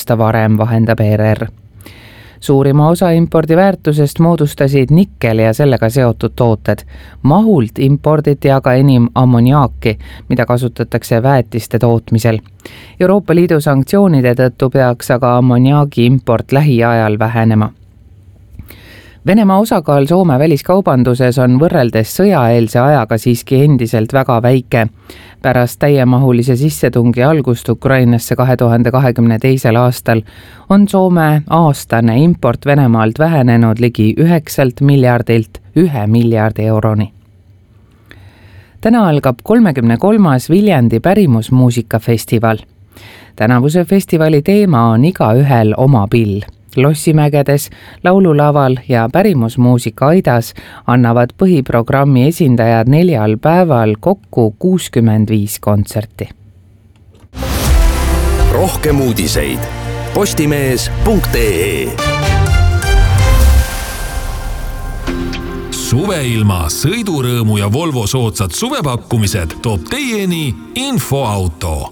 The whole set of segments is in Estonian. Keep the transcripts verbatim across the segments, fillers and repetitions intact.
aasta varem, vahendab E R R. Suurima osa impordi väärtusest moodustasid nikkel ja sellega seotud tooted. Mahult imporditi aga enim ammoniaaki, mida kasutatakse väetiste tootmisel. Euroopa Liidu sanktsioonide tõttu peaks aga ammoniaagi import lähiajal vähenema. Venemaa osakaal Soome väliskaubanduses on võrreldes sõjaeelse ajaga siiski endiselt väga väike. Pärast täiemahulise sissetungi algust Ukrainasse kahe tuhande kahekümne teisel aastal on Soome aastane import Venemaalt vähenenud ligi üheksalt miljardilt ühe miljardi euroni. Täna algab kolmekümne kolmas Viljandi pärimusmuusikafestival. Tänavuse festivali teema on igaühel oma pill. Lossimägedes, laululaval ja pärimusmuusika aidas annavad põhiprogrammi esindajad neljal päeval kokku kuuskümmend viis kontserti. Rohkem uudiseid postimees punkt ee. Suveilma, sõidurõõmu ja Volvo soodsad suvepakkumised toob teieni Infoauto.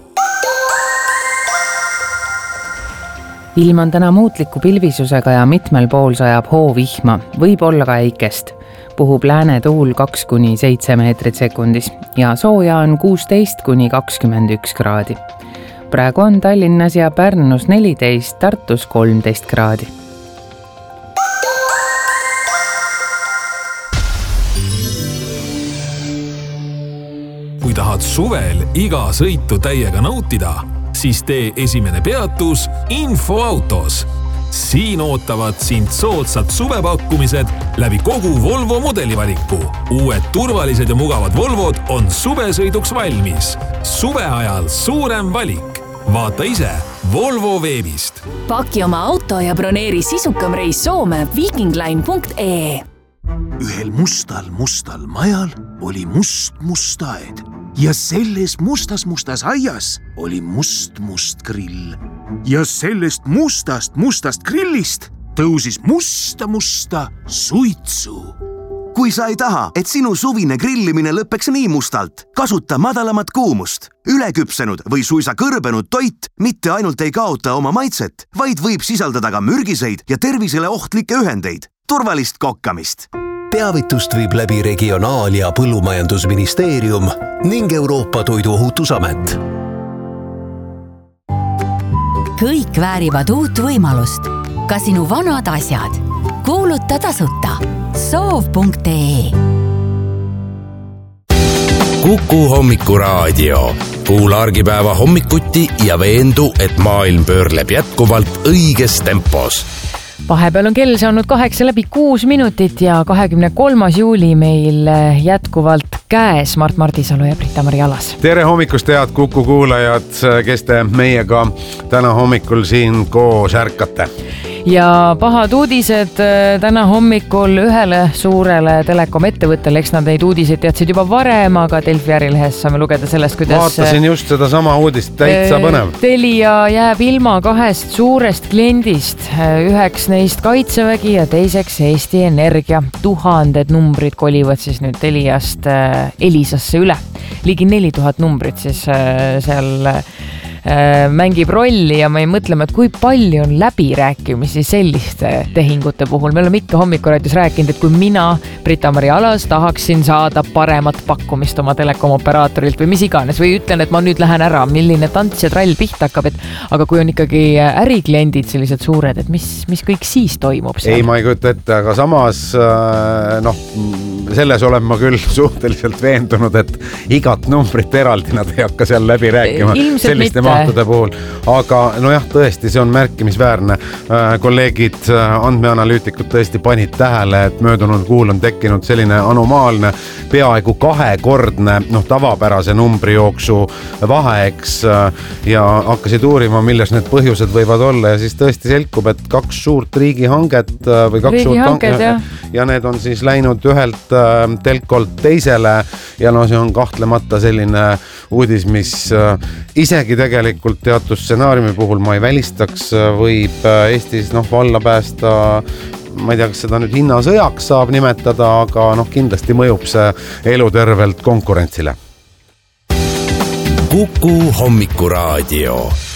Ilm on täna muutliku pilvisusega ja mitmel pool sajab hoovihma, võib olla ka äikest. Puhub lääne tuul kaks kuni seitse meetrit sekundis ja sooja on kuusteist kuni kakskümmend üks kraadi. Praegu on Tallinnas ja Pärnus neliteist, Tartus kolmteist kraadi. Kui tahad suvel iga sõitu täiega nautida, siis tee esimene peatus Infoautos. Siin ootavad sind soodsad suvepakkumised läbi kogu Volvo modelivaliku. Uued turvalised ja mugavad Volvod on suvesõiduks valmis. Suve ajal suurem valik. Vaata ise Volvo veebist. Paki oma auto ja broneeri sisukam reis Soome vikingline punkt ee. Ühel mustal mustal majal oli must must aed. Ja selles mustas mustas aias oli must must grill. Ja sellest mustast mustast grillist tõusis musta musta suitsu. Kui sa ei taha, et sinu suvine grillimine lõpeks nii mustalt, kasuta madalamat kuumust. Üleküpsenud või suisa kõrbenud toit mitte ainult ei kaota oma maitset, vaid võib sisaldada ka mürgiseid ja tervisele ohtlikke ühendeid. Turvalist kokkamist! Teavitust viib läbi Regionaal- ja Põllumajandusministeerium ning Euroopa Toiduohutusamet. Kõik väärivad uut võimalust. Ka sinu vanad asjad. Kuuluta tasuta. soov punkt ee. Kuku hommikuraadio. Kuula argipäeva hommikuti ja veendu, et maailm pöörleb jätkuvalt õiges tempos. Vahepeal on kell saanud kaheksa läbi kuus minutit ja kahekümne kolmas juuli meil jätkuvalt käes Mart Mardisalu ja Britta-Mari Alas. Tere hommikust, head Kuku kuulajad, kes te meiega täna hommikul siin koos ärkate. Ja pahad uudised täna hommikul ühele suurele telekom ettevõttele, eks nad neid uudiseid teadsid juba varem, aga Delfi ärilehes saame lugeda sellest, kuidas vaatasin just seda sama uudist, täitsa põnev. Telia jääb ilma kahest suurest kliendist, üheks neist Kaitsevägi ja teiseks Eesti Energia. Tuhanded numbrid kolivad siis nüüd Teliast Elisasse üle. Ligi neli tuhat numbrit siis seal mängib rolli ja me mõtleme, et kui palju on läbirääkimisi selliste tehingute puhul. Me oleme ikka hommikuraadios rääkinud, et kui mina, Britta-Mari Alas, tahaksin saada paremat pakkumist oma telekomoperaatorilt või mis iganes, või ütlen, et ma nüüd lähen ära, milline tants ja trall pihta hakkab, et aga kui on ikkagi ärikliendid sellised suured, et mis, mis kõik siis toimub seal? Ei, ma ei kujuta ette, aga samas noh, selles olen ma küll suhteliselt veendunud, et igat numbrit eraldi nad ei hakka seal läbi rääkima. Ilmselt selliste mitte. Mahtude puhul. Aga nojah, tõesti, see on märkimisväärne. Kolleegid, andmeanalüütikud tõesti panid tähele, et möödunud kuul on tekkinud selline anomaalne, peaaegu kahekordne noh, tavapärase numbrijooksu vaheeks ja hakkasid uurima, milles need põhjused võivad olla ja siis tõesti selgub, et kaks suurt riigihanget või kaks suurt hanget ja. ja need on siis läinud ühelt telkolt teisele ja no see on kahtlemata selline uudis, mis isegi tegelikult teatud stsenaariumi puhul ma ei välistaks, võib Eestis noh, valla päästa, ma ei tea, kas seda nüüd hinnasõjaks saab nimetada, aga noh, kindlasti mõjub see elutervelt konkurentsile. Kuku hommikuraadio.